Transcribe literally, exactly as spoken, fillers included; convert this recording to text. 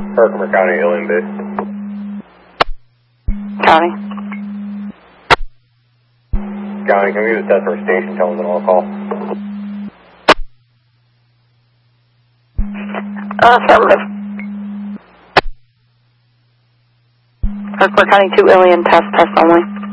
Herkimer County, Alien Base. County. County, can we use that for station tones and all call? Uh, affirmative. Herkimer County two, Alien, test, test only.